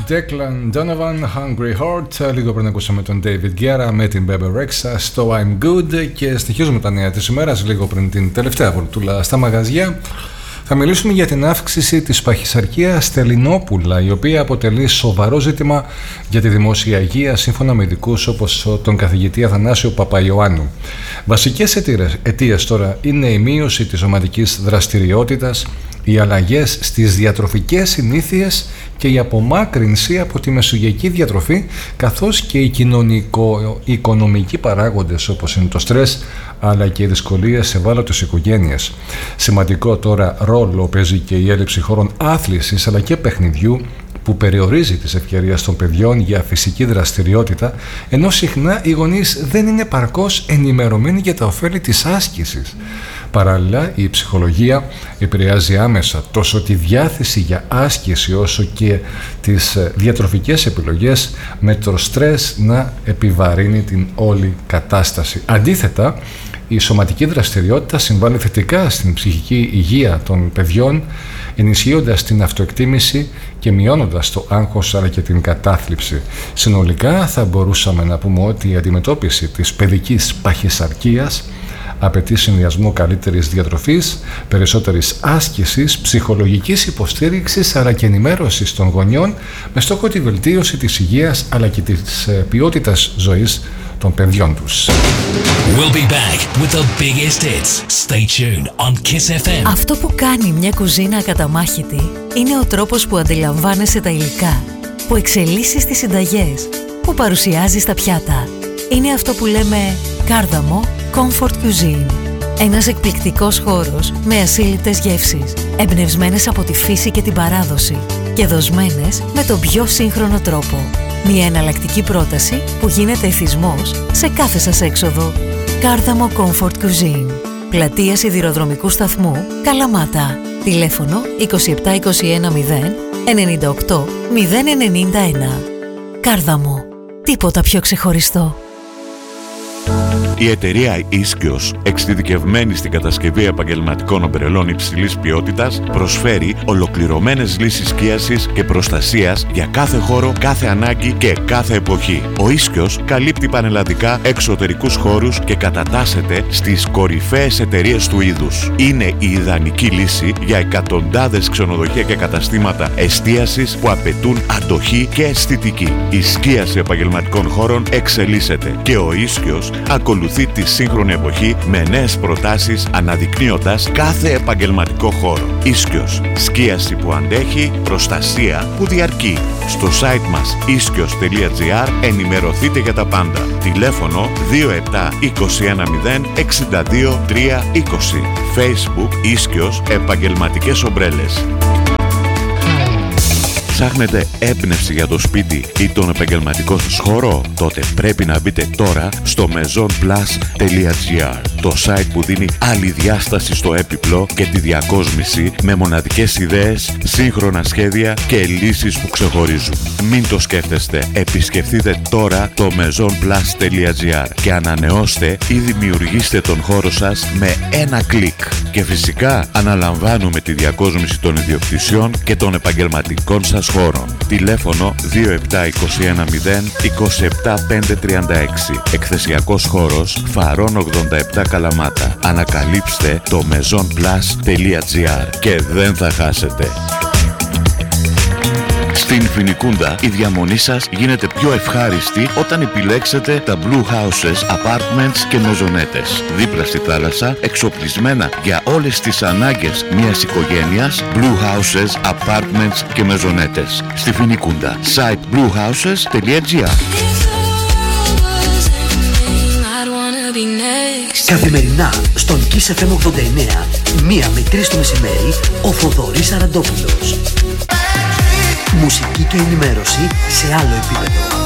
Declan Donovan, Hungry Heart. Λίγο πριν ακούσαμε τον David Guerra με την Bebe Rexha στο I'm Good. Και συνεχίζουμε τα νέα της ημέρας λίγο πριν την τελευταία βολτούλα στα μαγαζιά. Θα μιλήσουμε για την αύξηση της παχυσαρκίας στα Ελληνόπουλα, η οποία αποτελεί σοβαρό ζήτημα για τη δημόσια υγεία, σύμφωνα με ειδικούς όπως τον καθηγητή Αθανάσιο Παπαϊωάννου. Βασικές αιτίες τώρα είναι η μείωση της σωματικής δραστηριότητας, οι αλλαγές στις διατροφικές συνήθειες και η απομάκρυνση από τη μεσογειακή διατροφή, καθώς και οι κοινωνικο-οικονομικοί παράγοντες όπως είναι το στρες, αλλά και οι δυσκολίες σε ευάλωτες οικογένειες. Σημαντικό τώρα ρόλο παίζει και η έλλειψη χώρων άθλησης αλλά και παιχνιδιού, που περιορίζει τις ευκαιρίες των παιδιών για φυσική δραστηριότητα, ενώ συχνά οι γονείς δεν είναι παρκώς ενημερωμένοι για τα ωφέλη της άσκησης. Παράλληλα, η ψυχολογία επηρεάζει άμεσα τόσο τη διάθεση για άσκηση όσο και τις διατροφικές επιλογές, με το στρες να επιβαρύνει την όλη κατάσταση. Αντίθετα, η σωματική δραστηριότητα συμβάλλει θετικά στην ψυχική υγεία των παιδιών, ενισχύοντας την αυτοεκτίμηση και μειώνοντας το άγχος αλλά και την κατάθλιψη. Συνολικά θα μπορούσαμε να πούμε ότι η αντιμετώπιση της παιδικής παχυσαρκίας απαιτεί συνδυασμό καλύτερης διατροφής, περισσότερης άσκησης, ψυχολογικής υποστήριξης αλλά και ενημέρωσης των γονιών, με στόχο τη βελτίωση της υγείας αλλά και της ποιότητας ζωής των παιδιών τους. We'll be back with the biggest hits. Stay tuned on Kiss FM. Αυτό που κάνει μια κουζίνα ακαταμάχητη είναι ο τρόπος που αντιλαμβάνεσαι τα υλικά, που εξελίσσεις τις συνταγές, που παρουσιάζεις τα πιάτα. Είναι αυτό που λέμε Κάρδαμο Comfort Cuisine. Ένας εκπληκτικός χώρος με ασύλληπτες γεύσεις, εμπνευσμένες από τη φύση και την παράδοση και δοσμένες με τον πιο σύγχρονο τρόπο. Μια εναλλακτική πρόταση που γίνεται εθισμός σε κάθε σας έξοδο. Κάρδαμο Comfort Cuisine. Πλατεία Σιδηροδρομικού Σταθμού, Καλαμάτα. Τηλέφωνο 2721 0 98 091. Κάρδαμο. Τίποτα πιο ξεχωριστό. Η εταιρεία Ίσκιος, εξειδικευμένη στην κατασκευή επαγγελματικών ομπρελών υψηλής ποιότητας, προσφέρει ολοκληρωμένες λύσεις σκίασης και προστασίας για κάθε χώρο, κάθε ανάγκη και κάθε εποχή. Ο Ίσκιος καλύπτει πανελλαδικά εξωτερικούς χώρους και κατατάσσεται στις κορυφαίες εταιρείες του είδους. Είναι η ιδανική λύση για εκατοντάδες ξενοδοχεία και καταστήματα εστίασης που απαιτούν αντοχή και αισθητική. Η σκίαση επαγγελματικών χώρων εξελίσσεται και ο Ίσκιος ακολουθεί τη σύγχρονη εποχή με νέες προτάσεις, αναδεικνύοντας κάθε επαγγελματικό χώρο. Ίσκιος, σκίαση που αντέχει, προστασία που διαρκεί. Στο site μας iskios.gr ενημερωθείτε για τα πάντα. Τηλέφωνο 27 21 0 62 320. Facebook Ίσκιος Επαγγελματικές Ομπρέλες. Ψάχνετε έμπνευση για το σπίτι ή τον επαγγελματικό σας χώρο? Τότε πρέπει να μπείτε τώρα στο maisonplus.gr, το site που δίνει άλλη διάσταση στο έπιπλο και τη διακόσμηση, με μοναδικές ιδέες, σύγχρονα σχέδια και λύσεις που ξεχωρίζουν. Μην το σκέφτεστε, επισκεφτείτε τώρα το maisonplus.gr και ανανεώστε ή δημιουργήστε τον χώρο σας με ένα κλικ. Και φυσικά αναλαμβάνουμε τη διακόσμηση των ιδιοκτησιών και των επαγγελματικών σας χώρων. Τηλέφωνο 2721 0 27 536. Εκθεσιακός χώρος Φαρών 87 Καλαμάτα. Ανακαλύψτε το maisonplus.gr και δεν θα χάσετε. Στην Φοινικούντα η διαμονή σας γίνεται πιο ευχάριστη όταν επιλέξετε τα Blue Houses Apartments και Μεζονέτες. Δίπλα στη θάλασσα, εξοπλισμένα για όλες τις ανάγκες μιας οικογένειας, Blue Houses Apartments και Μεζονέτες. Στη Φοινικούντα, site bluehouses.gr. Καθημερινά στον Kiss FM 89, 1 με 3 το μεσημέρι, ο Θοδωρής Αραντόπουλος. Μουσική και ενημέρωση σε άλλο επίπεδο.